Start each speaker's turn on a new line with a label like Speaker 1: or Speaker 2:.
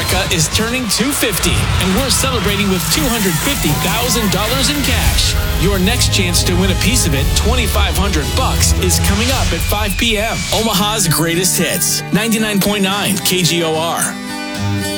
Speaker 1: America is turning 250, and we're celebrating with $250,000 in cash. Your next chance to win a piece of it, $2,500, is coming up at 5 p.m. Omaha's greatest hits, 99.9 KGOR.